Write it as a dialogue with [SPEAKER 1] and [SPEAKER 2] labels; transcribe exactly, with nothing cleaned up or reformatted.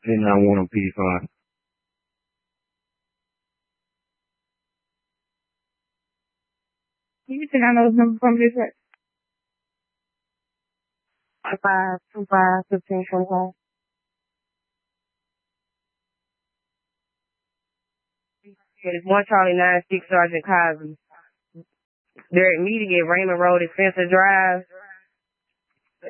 [SPEAKER 1] Did not want a P five.
[SPEAKER 2] You think I know his number from this right? Five, two, five, fifteen, twenty-five. It's one Charlie nine six Sergeant Cosby. They're immediate Raymond Road, Spencer Drive.